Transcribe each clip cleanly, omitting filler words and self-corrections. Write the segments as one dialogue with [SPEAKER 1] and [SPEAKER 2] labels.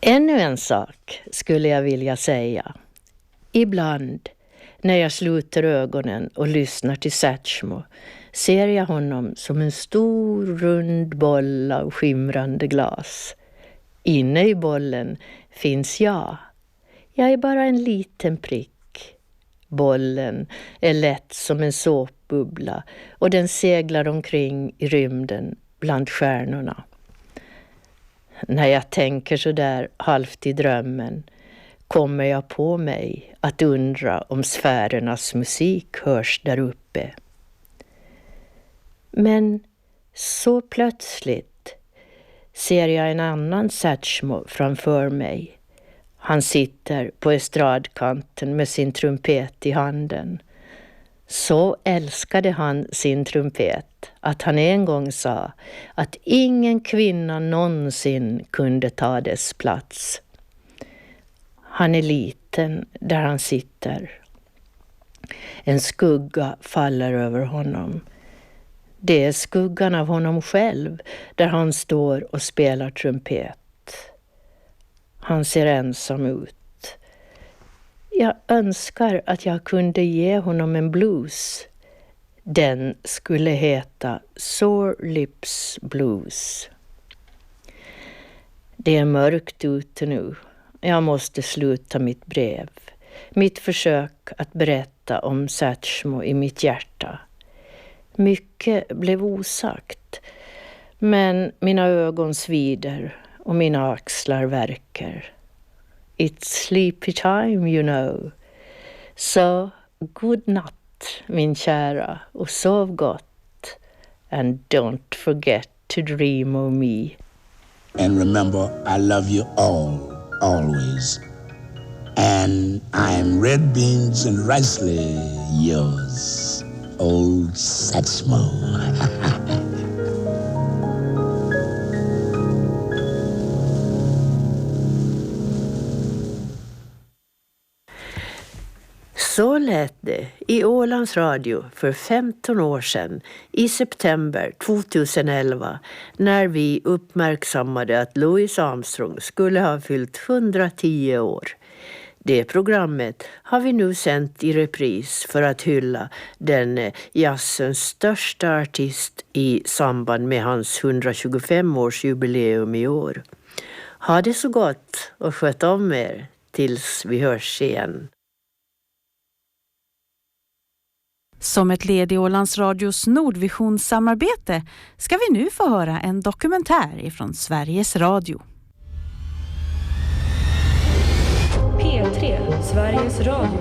[SPEAKER 1] Ännu en sak skulle jag vilja säga. Ibland när jag sluter ögonen och lyssnar till Satchmo ser jag honom som en stor rund boll av skimrande glas. Inne i bollen finns jag. Jag är bara en liten prick. Bollen är lätt som en såpbubbla och den seglar omkring i rymden bland stjärnorna. När jag tänker så där halvt i drömmen kommer jag på mig att undra om sfärernas musik hörs där uppe. Men så plötsligt ser jag en annan Satchmo framför mig. Han sitter på estradkanten med sin trumpet i handen. Så älskade han sin trumpet att han en gång sa att ingen kvinna någonsin kunde ta dess plats. Han är liten där han sitter. En skugga faller över honom. Det är skuggan av honom själv där han står och spelar trumpet. Han ser ensam ut. Jag önskar att jag kunde ge honom en blues. Den skulle heta Sore Lips Blues. Det är mörkt ute nu. Jag måste sluta mitt brev. Mitt försök att berätta om Satchmo i mitt hjärta. Mycket blev osagt. Men mina ögon svider och mina axlar värker. It's sleepy time, you know. Så good night, min kära, och sov gott. And don't forget to dream of me.
[SPEAKER 2] And remember, I love you all, always. And I'm red beans and ricely yours, old Satchmo.
[SPEAKER 1] Så lät det i Ålands Radio för 15 år sedan i september 2011 när vi uppmärksammade att Louis Armstrong skulle ha fyllt 110 år. Det programmet har vi nu sänt i repris för att hylla den jazzens största artist i samband med hans 125-årsjubileum i år. Ha det så gott och sköt om er tills vi hörs igen.
[SPEAKER 3] Som ett led i Ålands Radios Nordvisions-samarbete ska vi nu få höra en dokumentär ifrån Sveriges Radio.
[SPEAKER 4] P3, Sveriges Radio.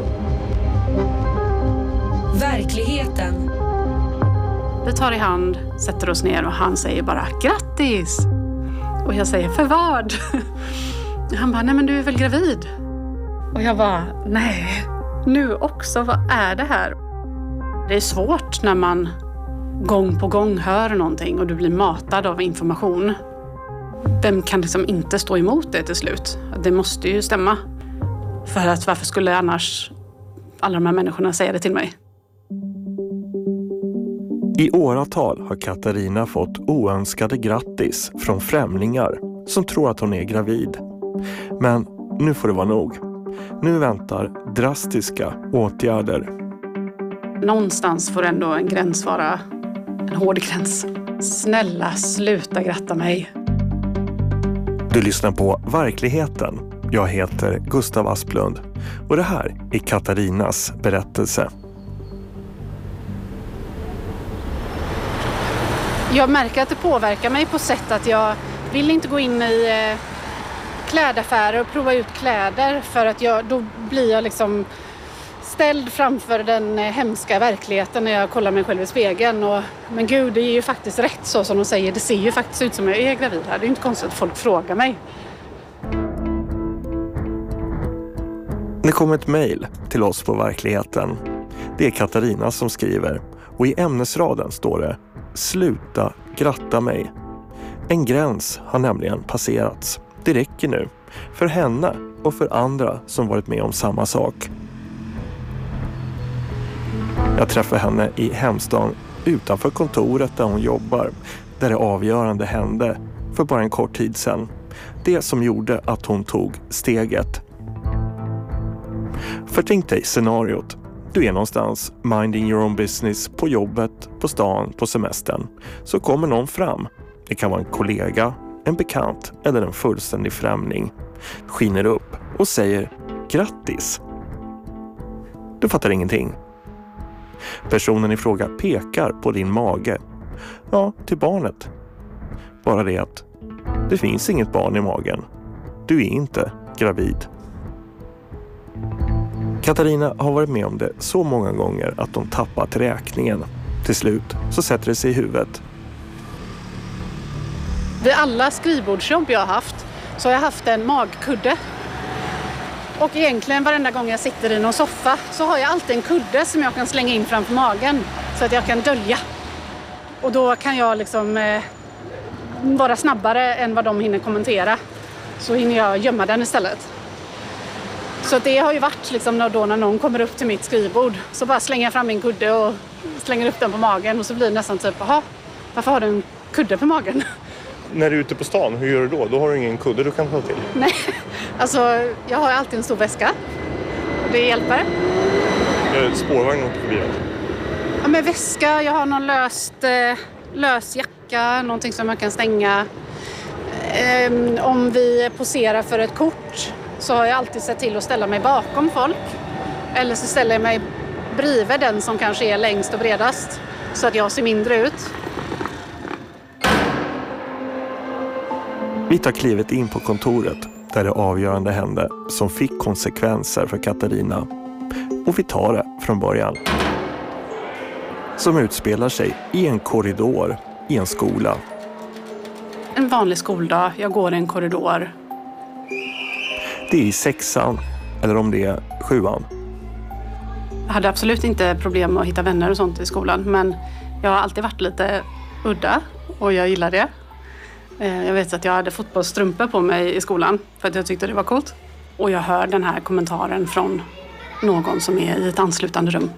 [SPEAKER 4] Verkligheten.
[SPEAKER 5] Vi tar i hand, sätter oss ner och han säger bara grattis. Och jag säger för vad? Han bara, nej men du är väl gravid? Och jag bara, nej, nu också, vad är det här? Det är svårt när man gång på gång hör någonting och du blir matad av information. Vem kan liksom inte stå emot det till slut? Det måste ju stämma. För att varför skulle annars alla de här människorna säga det till mig?
[SPEAKER 6] I åratal har Katarina fått oönskade grattis från främlingar som tror att hon är gravid. Men nu får det vara nog. Nu väntar drastiska åtgärder.
[SPEAKER 5] Någonstans får ändå en gräns vara en hård gräns. Snälla, sluta gratta mig.
[SPEAKER 6] Du lyssnar på Verkligheten. Jag heter Gustav Asplund och det här är Katarinas berättelse.
[SPEAKER 5] Jag märker att det påverkar mig på sätt att jag vill inte gå in i klädaffärer och prova ut kläder för att då blir jag liksom ställd framför den hemska verkligheten när jag kollar mig själv i spegeln. Men gud, det är ju faktiskt rätt så som de säger. Det ser ju faktiskt ut som jag är gravid här. Det är ju inte konstigt att folk frågar mig.
[SPEAKER 6] Det kom ett mejl till oss på Verkligheten. Det är Katarina som skriver och i ämnesraden står det: sluta gratta mig. En gräns har nämligen passerats. Det räcker nu. För henne och för andra som varit med om samma sak. Jag träffar henne i hemstaden utanför kontoret där hon jobbar. Där det avgörande hände för bara en kort tid sedan. Det som gjorde att hon tog steget. För tänk dig scenariot. Du är någonstans minding your own business på jobbet, på stan, på semestern. Så kommer någon fram. Det kan vara en kollega, en bekant eller en fullständig främling. Skiner upp och säger grattis. Du fattar ingenting. Personen i fråga pekar på din mage. Ja, till barnet. Bara det att det finns inget barn i magen. Du är inte gravid. Katarina har varit med om det så många gånger att de tappat räkningen. Till slut så sätter det sig i huvudet.
[SPEAKER 5] Vid alla skrivbordsjobb jag har haft så har jag haft en magkudde. Och egentligen varenda gång jag sitter i någon soffa så har jag alltid en kudde som jag kan slänga in framför magen så att jag kan dölja. Och då kan jag liksom vara snabbare än vad de hinner kommentera. Så hinner jag gömma den istället. Så det har ju varit liksom då när någon kommer upp till mitt skrivbord så bara slänger jag fram min kudde och slänger upp den på magen och så blir det nästan typ, jaha, varför har du en kudde på magen?
[SPEAKER 6] När du är ute på stan, hur gör du då? Då har du ingen kudde du kan ta till.
[SPEAKER 5] Nej, alltså jag har alltid en stor väska. Det hjälper.
[SPEAKER 6] Spårvagn åker förbi.
[SPEAKER 5] Ja, med väska, jag har någon lös jacka, någonting som man kan stänga. Om vi poserar för ett kort så har jag alltid sett till att ställa mig bakom folk. Eller så ställer jag mig bredvid den som kanske är längst och bredast så att jag ser mindre ut.
[SPEAKER 6] Vi tar klivet in på kontoret där det avgörande hände som fick konsekvenser för Katarina. Och vi tar det från början. Som utspelar sig i en korridor i en skola.
[SPEAKER 5] En vanlig skoldag, jag går i en korridor.
[SPEAKER 6] Det är i 6:an, eller om det är 7:an.
[SPEAKER 5] Jag hade absolut inte problem med att hitta vänner och sånt i skolan, men jag har alltid varit lite udda och jag gillar det. Jag vet att jag hade fotbollsstrumpor på mig i skolan för att jag tyckte det var coolt. Och jag hör den här kommentaren från någon som är i ett anslutande rum.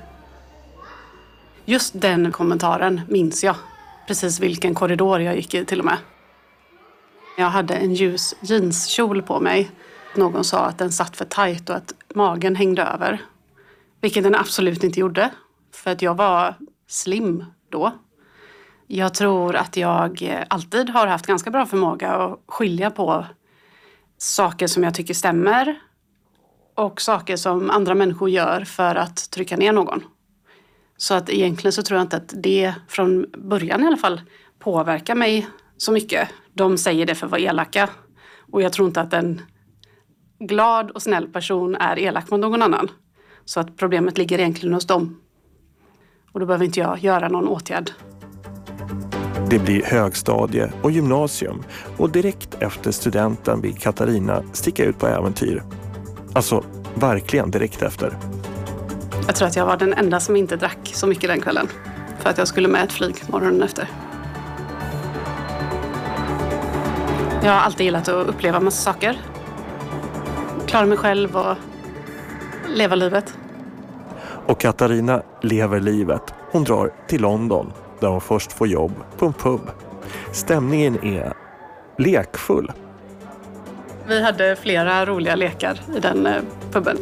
[SPEAKER 5] Just den kommentaren minns jag. Precis vilken korridor jag gick i till och med. Jag hade en ljus jeanskjol på mig. Någon sa att den satt för tajt och att magen hängde över. Vilket den absolut inte gjorde. För att jag var slim då. Jag tror att jag alltid har haft ganska bra förmåga att skilja på saker som jag tycker stämmer och saker som andra människor gör för att trycka ner någon. Så att egentligen så tror jag inte att det från början i alla fall påverkar mig så mycket. De säger det för att vara elaka och jag tror inte att en glad och snäll person är elak mot någon annan. Så att problemet ligger egentligen hos dem. Och då behöver inte jag göra någon åtgärd.
[SPEAKER 6] Det blir högstadie och gymnasium och direkt efter studenten vill Katarina sticka ut på äventyr. Alltså, verkligen direkt efter.
[SPEAKER 5] Jag tror att jag var den enda som inte drack så mycket den kvällen. För att jag skulle med ett flyg morgonen efter. Jag har alltid gillat att uppleva massa saker. Klara mig själv och leva livet.
[SPEAKER 6] Och Katarina lever livet. Hon drar till London där hon först får jobb på en pub. Stämningen är lekfull.
[SPEAKER 5] Vi hade flera roliga lekar i den puben.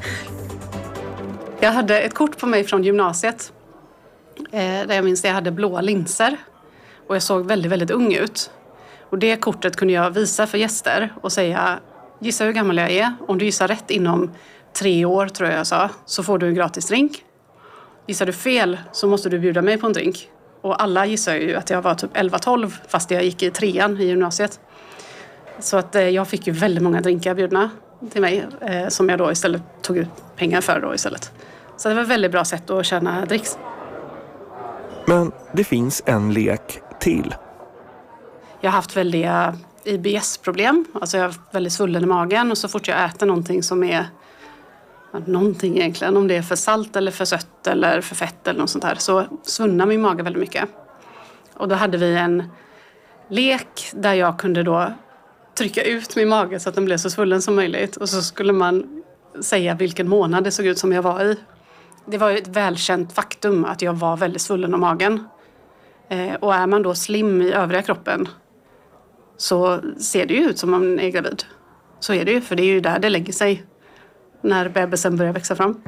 [SPEAKER 5] Jag hade ett kort på mig från gymnasiet. Där jag minns att jag hade blåa linser. Och jag såg väldigt, väldigt ung ut. Och det kortet kunde jag visa för gäster och säga, gissa hur gammal jag är. Om du gissar rätt inom 3 år, tror jag sa, så får du en gratis drink. Gissar du fel så måste du bjuda mig på en drink. Och alla gissar ju att jag var typ 11-12 fast jag gick i 3:an i gymnasiet. Så att jag fick ju väldigt många drinkar bjudna till mig som jag då istället tog ut pengar för då istället. Så det var ett väldigt bra sätt att tjäna dricks.
[SPEAKER 6] Men det finns en lek till.
[SPEAKER 5] Jag har haft väldiga IBS-problem. Alltså jag är väldigt svullen i magen och så fort jag äter någonting som är någonting egentligen, om det är för salt eller för sött eller för fett eller något sånt här, så svullnar min mage väldigt mycket. Och då hade vi en lek där jag kunde då trycka ut min mage så att den blev så svullen som möjligt. Och så skulle man säga vilken månad det såg ut som jag var i. Det var ju ett välkänt faktum att jag var väldigt svullen om magen. Och är man då slim i övriga kroppen så ser det ju ut som om man är gravid. Så är det ju, för det är ju där det lägger sig när bebisen börjar växa fram.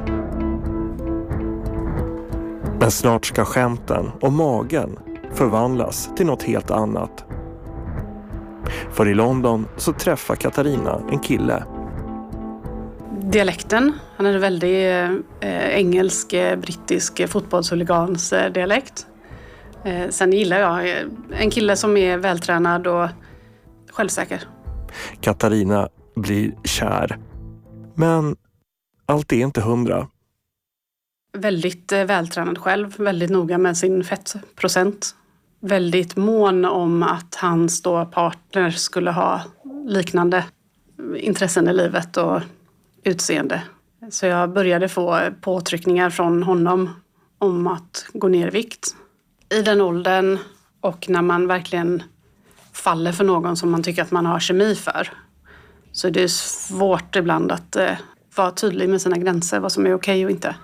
[SPEAKER 6] Men snart ska skämten och magen förvandlas till något helt annat. För i London så träffar Katarina en kille.
[SPEAKER 5] Dialekten, han hade väldigt engelsk, brittisk fotbollshuligansdialekt. Sen gillar jag en kille som är vältränad och självsäker.
[SPEAKER 6] Katarina blir kär. Men allt är inte 100.
[SPEAKER 5] Väldigt vältränad själv, väldigt noga med sin fettprocent. Väldigt mån om att hans då partner skulle ha liknande intressen i livet och utseende. Så jag började få påtryckningar från honom om att gå ner i vikt. I den åldern och när man verkligen faller för någon som man tycker att man har kemi för, så det är svårt ibland att vara tydlig med sina gränser, vad som är okej och inte.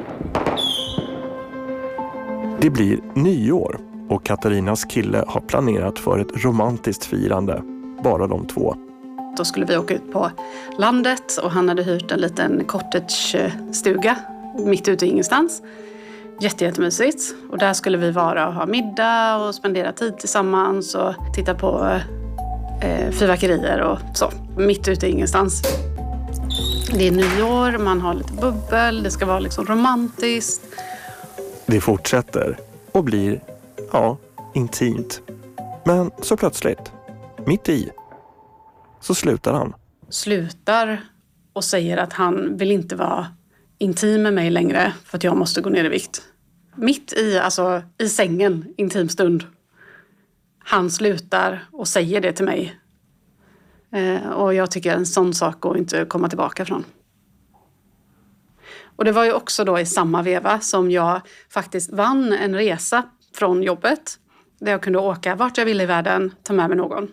[SPEAKER 6] Det blir nyår och Katarinas kille har planerat för ett romantiskt firande, bara de två.
[SPEAKER 5] Då skulle vi åka ut på landet och han hade hyrt en liten cottage-stuga mitt ute i ingenstans. Jättemysigt. Och där skulle vi vara och ha middag och spendera tid tillsammans och titta på fyrverkerier och så. Mitt ute i ingenstans. Det är nyår, man har lite bubbel, det ska vara liksom romantiskt.
[SPEAKER 6] Det fortsätter och blir, intimt. Men så plötsligt, mitt i, så slutar han.
[SPEAKER 5] Slutar och säger att han vill inte vara intim med mig längre för att jag måste gå ner i vikt. Mitt i sängen, intim stund. Han slutar och säger det till mig. Och jag tycker en sån sak går inte att komma tillbaka från. Och det var ju också då i samma veva som jag faktiskt vann en resa från jobbet. Där jag kunde åka vart jag ville i världen, ta med mig någon.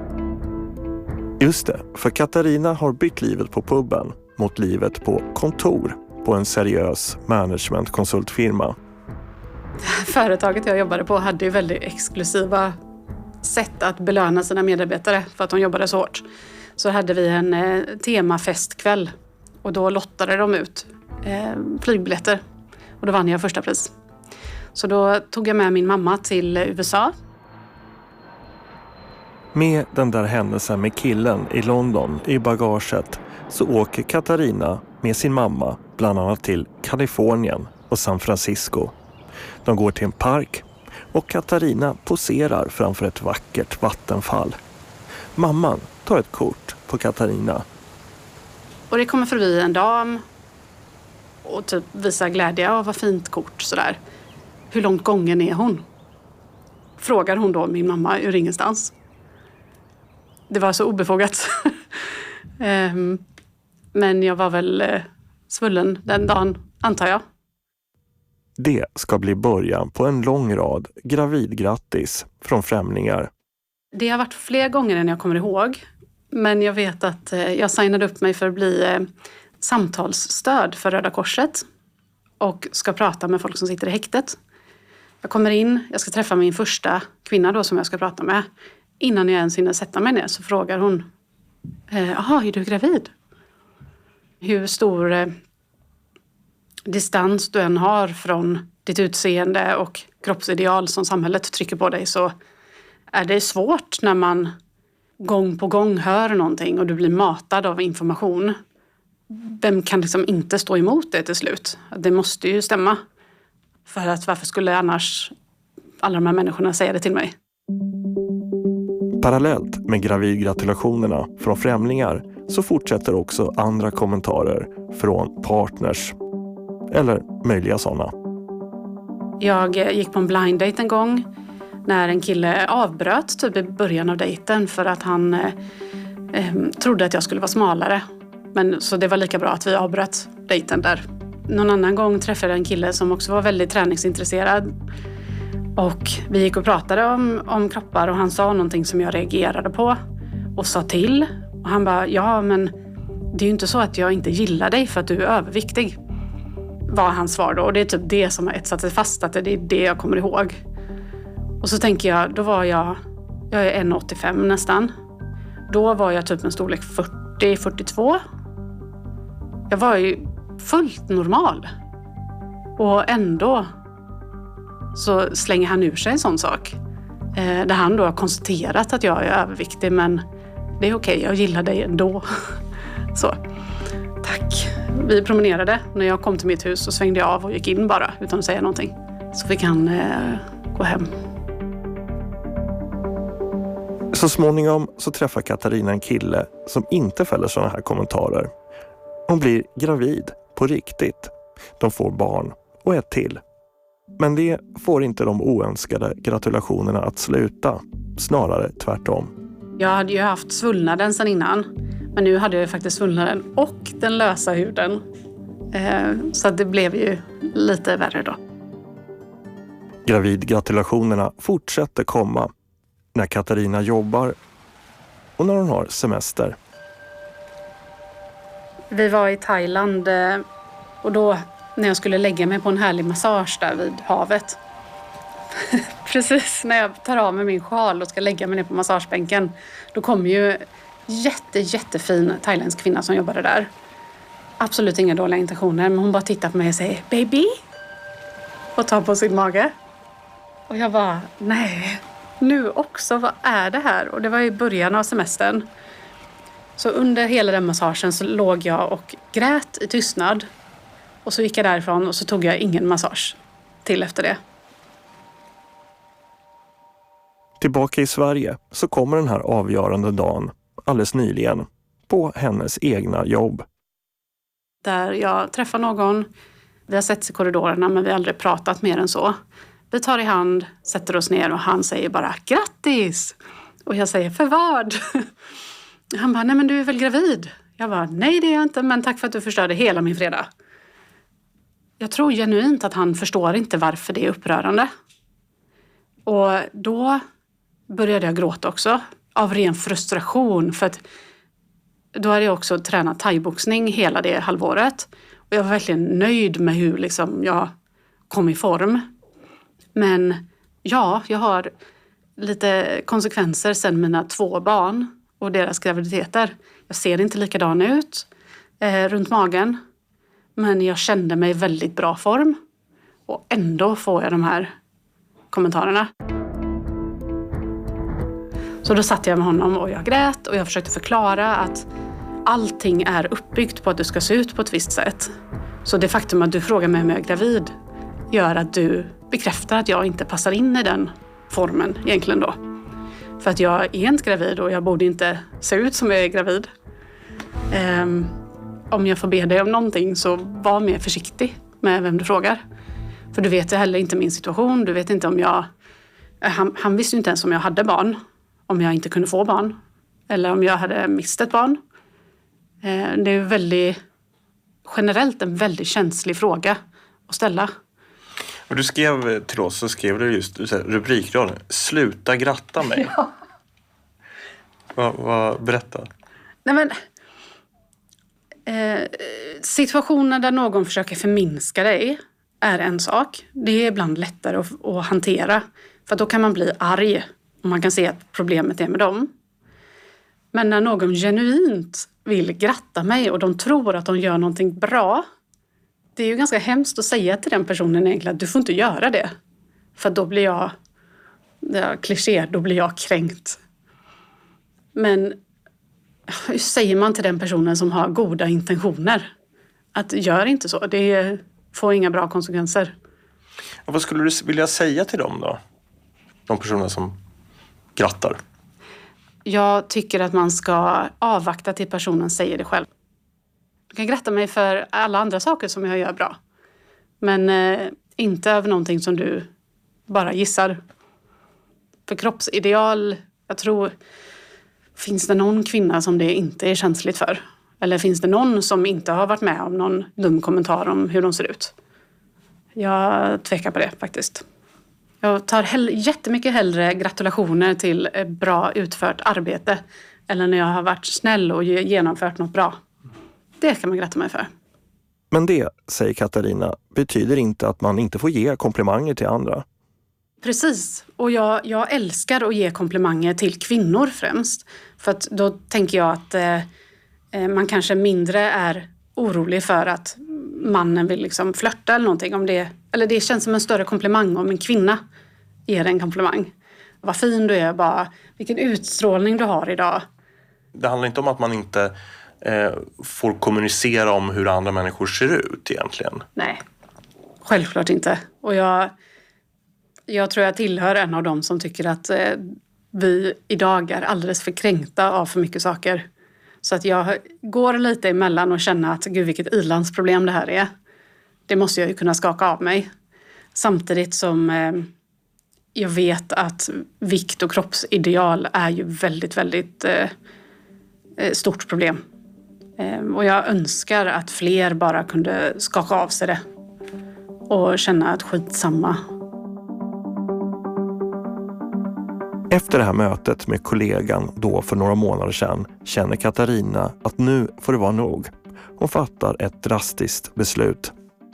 [SPEAKER 6] Just det, för Katarina har bytt livet på puben mot livet på kontor på en seriös managementkonsultfirma.
[SPEAKER 5] Företaget jag jobbade på hade ju väldigt exklusiva sätt att belöna sina medarbetare för att de jobbade så hårt. Så hade vi en temafestkväll och då lottade de ut flygbiljetter och då vann jag första pris. Så då tog jag med min mamma till USA.
[SPEAKER 6] Med den där händelsen med killen i London i bagaget så åker Katarina med sin mamma bland annat till Kalifornien och San Francisco. De går till en park och Katarina poserar framför ett vackert vattenfall. Mamman tar ett kort på Katarina.
[SPEAKER 5] Och det kommer förbi en dam och typ visar glädje av vad fint kort sådär. Hur långt gången är hon? Frågar hon då min mamma ur ingenstans. Det var så obefogat. Men jag var väl svullen den dagen, antar jag.
[SPEAKER 6] Det ska bli början på en lång rad gravidgrattis från främlingar.
[SPEAKER 5] Det har varit fler gånger än jag kommer ihåg. Men jag vet att jag signade upp mig för att bli samtalsstöd för Röda Korset. Och ska prata med folk som sitter i häktet. Jag kommer in, jag ska träffa min första kvinna då som jag ska prata med. Innan jag ens hinner sätta mig ner så frågar hon: jaha, är du gravid? Hur stor distans du än har från ditt utseende och kroppsideal som samhället trycker på dig, så är det svårt när man gång på gång hör någonting och du blir matad av information. Vem kan liksom inte stå emot det till slut? Det måste ju stämma. För att varför skulle annars alla de här människorna säga det till mig?
[SPEAKER 6] Parallellt med gravidgratulationerna från främlingar så fortsätter också andra kommentarer från partners. Eller möjliga sådana.
[SPEAKER 5] Jag gick på en blind date en gång när en kille avbröt typ i början av dejten för att han trodde att jag skulle vara smalare. Men så det var lika bra att vi avbröt dejten där. Någon annan gång träffade jag en kille som också var väldigt träningsintresserad. Och vi gick och pratade om kroppar och han sa någonting som jag reagerade på och sa till. Och han bara, ja men det är ju inte så att jag inte gillar dig för att du är överviktig. Var hans svar då. Och det är typ det som har etsat sig fast, att det är det jag kommer ihåg. Och så tänker jag, då var jag Jag är 1,85 nästan. Då var jag typ en storlek 40-42. Jag var ju fullt normal. Och ändå så slänger han ur sig en sån sak. Där han då har konstaterat att jag är överviktig, men det är okej, jag gillar dig ändå. Så, tack. Vi promenerade. När jag kom till mitt hus så svängde jag av och gick in bara utan att säga någonting. Så fick han gå hem.
[SPEAKER 6] Så småningom så träffar Katarina en kille som inte fäller sådana här kommentarer. Hon blir gravid på riktigt. De får barn och ett till. Men det får inte de oönskade gratulationerna att sluta. Snarare tvärtom.
[SPEAKER 5] Jag hade ju haft svullnaden sedan innan. Men nu hade jag faktiskt svullnaden och den lösa huden. Så det blev ju lite värre då.
[SPEAKER 6] Gravidgratulationerna fortsätter komma när Katarina jobbar och när hon har semester.
[SPEAKER 5] Vi var i Thailand och då när jag skulle lägga mig på en härlig massage där vid havet. Precis när jag tar av mig min sjal och ska lägga mig ner på massagebänken. Då kommer ju jättefin thailändsk kvinna som jobbade där. Absolut inga dåliga intentioner, men hon bara tittar på mig och säger baby. Och tar på sin mage. Och jag bara, nej, nu också, vad är det här? Och det var i början av semestern. Så under hela den massagen så låg jag och grät i tystnad. Och så gick jag därifrån och så tog jag ingen massage till efter det.
[SPEAKER 6] Tillbaka i Sverige så kommer den här avgörande dagen alldeles nyligen på hennes egna jobb.
[SPEAKER 5] Där jag träffar någon, vi har setts i korridorerna men vi har aldrig pratat mer än så. Vi tar i hand, sätter oss ner och han säger bara grattis! Och jag säger för vad? Han bara, nej men du är väl gravid? Jag bara, nej det är jag inte, men tack för att du förstörde hela min fredag. Jag tror genuint att han förstår inte varför det är upprörande. Och då började jag gråta också. Av ren frustration. För att då hade jag också tränat thaiboxning hela det halvåret. Och jag var verkligen nöjd med hur liksom jag kom i form. Men ja, jag har lite konsekvenser sen mina 2 barn och deras graviditeter. Jag ser inte likadan ut runt magen. Men jag kände mig i väldigt bra form. Och ändå får jag de här kommentarerna. Så då satt jag med honom och jag grät och jag försökte förklara att allting är uppbyggt på att du ska se ut på ett visst sätt. Så det faktum att du frågar mig om jag är gravid gör att du bekräftar att jag inte passar in i den formen egentligen då. För att jag är inte gravid och jag borde inte se ut som jag är gravid. Om jag får be dig om någonting så var mer försiktig med vem du frågar. För du vet heller inte min situation. Du vet inte om jag... Han visste ju inte ens om jag hade barn. Om jag inte kunde få barn. Eller om jag hade mist ett barn. Det är väldigt... Generellt en väldigt känslig fråga att ställa.
[SPEAKER 6] Och du skrev till oss, så skrev du just rubrikraden sluta gratta mig. Ja. Berätta. Nej men...
[SPEAKER 5] situationer där någon försöker förminska dig är en sak. Det är ibland lättare att hantera. För då kan man bli arg och man kan se att problemet är med dem. Men när någon genuint vill gratta mig och de tror att de gör någonting bra. Det är ju ganska hemskt att säga till den personen egentligen att du får inte göra det. För då blir jag, kliché, då blir jag kränkt. Men hur säger man till den personen som har goda intentioner? Att gör inte så, det får inga bra konsekvenser.
[SPEAKER 6] Och vad skulle du vilja säga till dem då? De personer som grattar.
[SPEAKER 5] Jag tycker att man ska avvakta till personen säger det själv. Du kan gratta mig för alla andra saker som jag gör bra. Men inte över någonting som du bara gissar. För kroppsideal, jag tror... Finns det någon kvinna som det inte är känsligt för? Eller finns det någon som inte har varit med om någon dum kommentar om hur de ser ut? Jag tvekar på det faktiskt. Jag tar jättemycket hellre gratulationer till bra utfört arbete. Eller när jag har varit snäll och genomfört något bra. Det kan man gratta mig för.
[SPEAKER 6] Men det, säger Katarina, betyder inte att man inte får ge komplimanger till andra.
[SPEAKER 5] Precis. Och jag älskar att ge komplimanger till kvinnor främst. För att då tänker jag att man kanske mindre är orolig för att mannen vill liksom flörta eller någonting. Eller det känns som en större komplimang om en kvinna ger en komplimang. Vad fin du är, bara vilken utstrålning du har idag.
[SPEAKER 6] Det handlar inte om att man inte får kommunicera om hur andra människor ser ut egentligen.
[SPEAKER 5] Nej, självklart inte. Och jag tror jag tillhör en av dem som tycker att vi idag är alldeles för kränkta av för mycket saker. Så att jag går lite emellan och känner att gud vilket ilandsproblem det här är. Det måste jag ju kunna skaka av mig. Samtidigt som jag vet att vikt och kroppsideal är ju väldigt, väldigt stort problem. Och jag önskar att fler bara kunde skaka av sig det. Och känna att skitsamma.
[SPEAKER 6] Efter det här mötet med kollegan då för några månader sedan känner Katarina att nu får det vara nog. Hon fattar ett drastiskt beslut.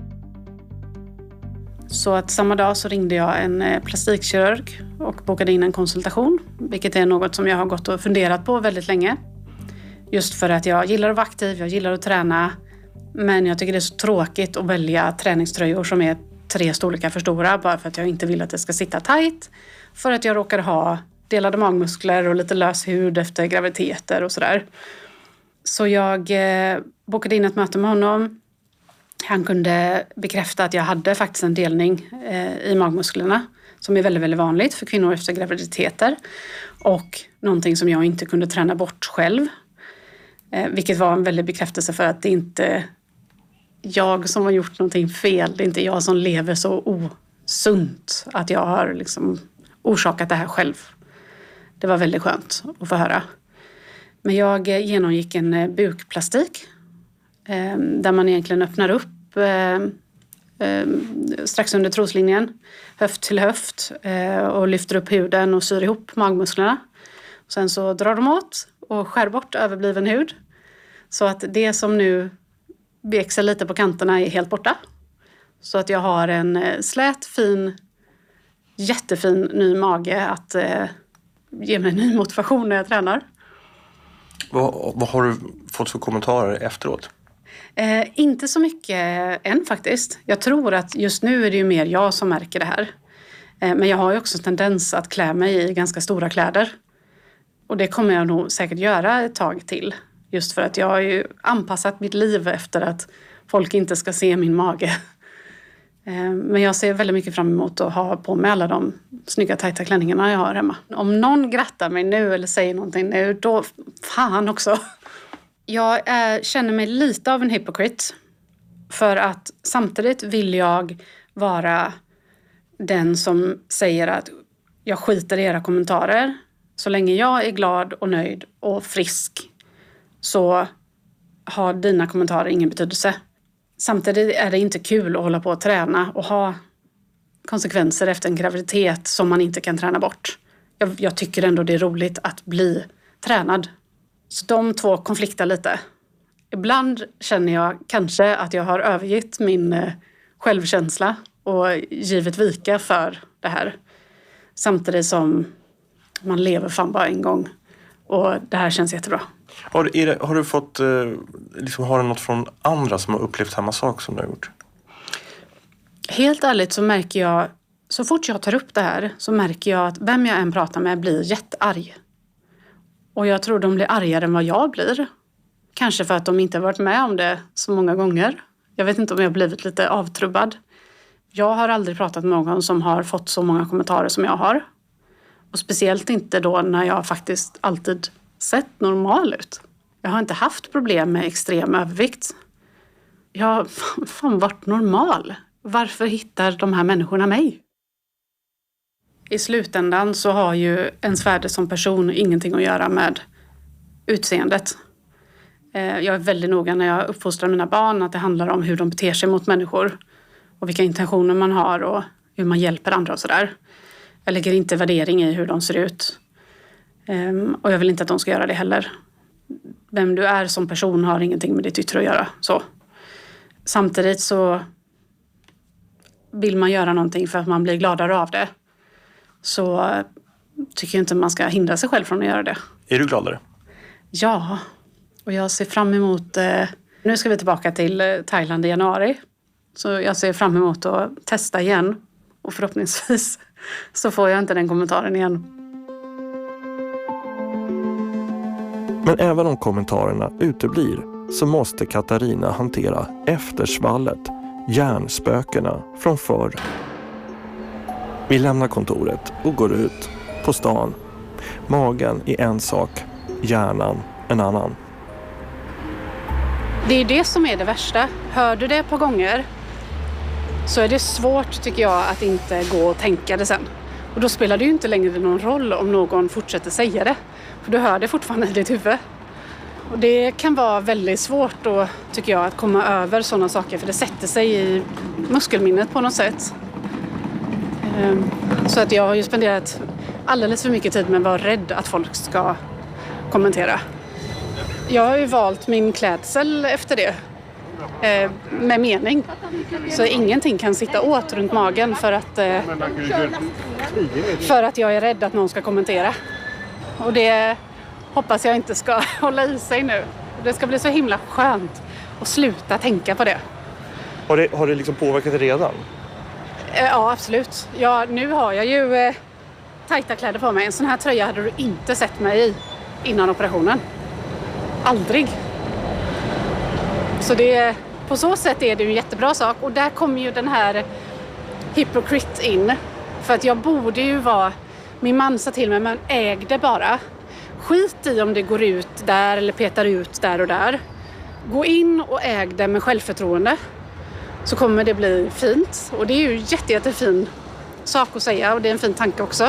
[SPEAKER 5] Så att samma dag så ringde jag en plastikkirurg och bokade in en konsultation. Vilket är något som jag har gått och funderat på väldigt länge. Just för att jag gillar att vara aktiv, jag gillar att träna. Men jag tycker det är så tråkigt att välja träningströjor som är 3 storlekar för stora. Bara för att jag inte vill att det ska sitta tajt. För att jag råkar ha delade magmuskler och lite lös hud efter graviditeter och sådär. Så jag bokade in ett möte med honom. Han kunde bekräfta att jag hade faktiskt en delning i magmusklerna. Som är väldigt, väldigt vanligt för kvinnor efter graviditeter. Och någonting som jag inte kunde träna bort själv. Vilket var en väldig bekräftelse för att det inte jag som har gjort någonting fel. Det är inte jag som lever så osunt att jag har liksom orsakat det här själv. Det var väldigt skönt att få höra. Men jag genomgick en bukplastik. Där man egentligen öppnar upp strax under troslinjen. Höft till höft. Och lyfter upp huden och syr ihop magmusklerna. Sen så drar de åt och skär bort överbliven hud. Så att det som nu växer lite på kanterna är helt borta. Så att jag har en slät, fin, jättefin ny mage att ge mig ny motivation när jag tränar.
[SPEAKER 6] Vad har du fått för kommentarer efteråt?
[SPEAKER 5] Inte så mycket än faktiskt. Jag tror att just nu är det ju mer jag som märker det här. Men jag har ju också tendens att klä mig i ganska stora kläder. Och det kommer jag nog säkert göra ett tag till. Just för att jag har ju anpassat mitt liv efter att folk inte ska se min mage. Men jag ser väldigt mycket fram emot att ha på mig alla de snygga tajta klänningarna jag har hemma. Om någon grattar mig nu eller säger någonting nu, då fan också. Jag känner mig lite av en hypokrit. För att samtidigt vill jag vara den som säger att jag skiter i era kommentarer. Så länge jag är glad och nöjd och frisk så har dina kommentarer ingen betydelse. Samtidigt är det inte kul att hålla på och träna och ha konsekvenser efter en graviditet som man inte kan träna bort. Jag tycker ändå det är roligt att bli tränad. Så de två konfliktar lite. Ibland känner jag kanske att jag har övergett min självkänsla och givit vika för det här. Samtidigt som man lever fan bara en gång. Och det här känns jättebra.
[SPEAKER 6] Har du fått, har du något från andra som har upplevt samma sak som du har gjort?
[SPEAKER 5] Helt ärligt så märker jag, så fort jag tar upp det här så märker jag att vem jag än pratar med blir jättearg. Och jag tror de blir argare än vad jag blir. Kanske för att de inte har varit med om det så många gånger. Jag vet inte om jag har blivit lite avtrubbad. Jag har aldrig pratat med någon som har fått så många kommentarer som jag har. Och speciellt inte då när jag faktiskt alltid sett normal ut. Jag har inte haft problem med extrem övervikt. Jag har fan varit normal. Varför hittar de här människorna mig? I slutändan så har ju ens värde som person ingenting att göra med utseendet. Jag är väldigt noga när jag uppfostrar mina barn att det handlar om hur de beter sig mot människor. Och vilka intentioner man har och hur man hjälper andra och sådär. Jag lägger inte värdering i hur de ser ut. Och jag vill inte att de ska göra det heller. Vem du är som person har ingenting med ditt yttre att göra. Så. Samtidigt så vill man göra någonting för att man blir gladare av det. så tycker jag inte man ska hindra sig själv från att göra det.
[SPEAKER 6] Är du gladare?
[SPEAKER 5] Ja, och jag ser fram emot... Nu ska vi tillbaka till Thailand i januari. Så jag ser fram emot att testa igen. Och förhoppningsvis så får jag inte den kommentaren igen.
[SPEAKER 6] Men även om kommentarerna uteblir så måste Katarina hantera eftersvallet, hjärnspökena från förr. Vi lämnar kontoret och går ut på stan. Magen är en sak, hjärnan en annan.
[SPEAKER 5] Det är det som är det värsta. Hör du det ett par gånger så är det svårt, tycker jag, att inte gå och tänka det sen. Och då spelar det ju inte längre någon roll om någon fortsätter säga det. För du hör det fortfarande i ditt huvud. Och det kan vara väldigt svårt då, tycker jag, att komma över sådana saker. För det sätter sig i muskelminnet på något sätt. Så att jag har ju spenderat alldeles för mycket tid med att vara rädd att folk ska kommentera. Jag har ju valt min klädsel efter det. Med mening. Så ingenting kan sitta åt runt magen för att jag är rädd att någon ska kommentera. Och det hoppas jag inte ska hålla i sig nu. Det ska bli så himla skönt att sluta tänka på det.
[SPEAKER 6] Har det liksom påverkat det redan?
[SPEAKER 5] Ja, absolut. Ja, nu har jag ju tajta kläder på mig. En sån här tröja hade du inte sett mig i innan operationen. Aldrig. Så på så sätt är det ju en jättebra sak. Och där kommer ju den här hypocrite in. För att jag borde ju vara... Min man sa till mig, men ägde bara. Skit i om det går ut där eller petar ut där och där. Gå in och äg det med självförtroende. Så kommer det bli fint. Och det är ju jättefin sak att säga. Och det är en fin tanke också.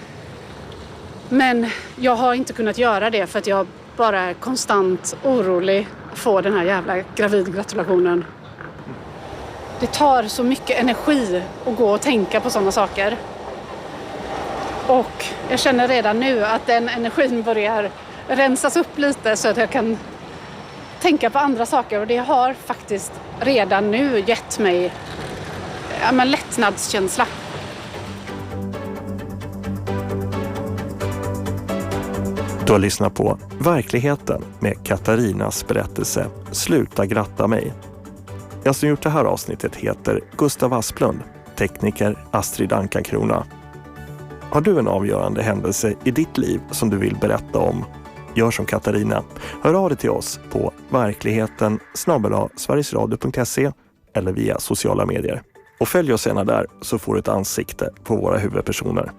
[SPEAKER 5] Men jag har inte kunnat göra det för att jag bara är konstant orolig att få den här jävla gravidgratulationen. Det tar så mycket energi att gå och tänka på sådana saker. Och jag känner redan nu att den energin börjar rensas upp lite så att jag kan tänka på andra saker. Och det har faktiskt redan nu gett mig lättnadskänsla.
[SPEAKER 6] Du har lyssnat på Verkligheten med Katarinas berättelse Sluta gratta mig. Jag som gjort det här avsnittet heter Gustav Asplund, tekniker Astrid Ankankrona. Har du en avgörande händelse i ditt liv som du vill berätta om? Gör som Katarina. Hör av dig till oss på verkligheten@sverigesradio.se eller via sociala medier. Och följ oss gärna där så får du ett ansikte på våra huvudpersoner.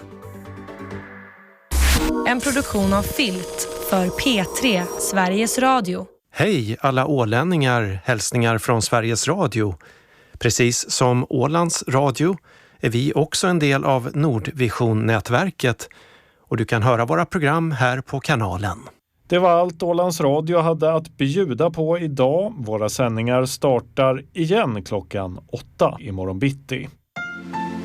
[SPEAKER 4] En produktion av Filt för P3 Sveriges Radio.
[SPEAKER 7] Hej alla ålänningar, hälsningar från Sveriges Radio. Precis som Ålands Radio är vi också en del av Nordvision-nätverket och du kan höra våra program här på kanalen.
[SPEAKER 8] Det var allt Ålands Radio hade att bjuda på idag. Våra sändningar startar igen klockan 8 imorgon bitti.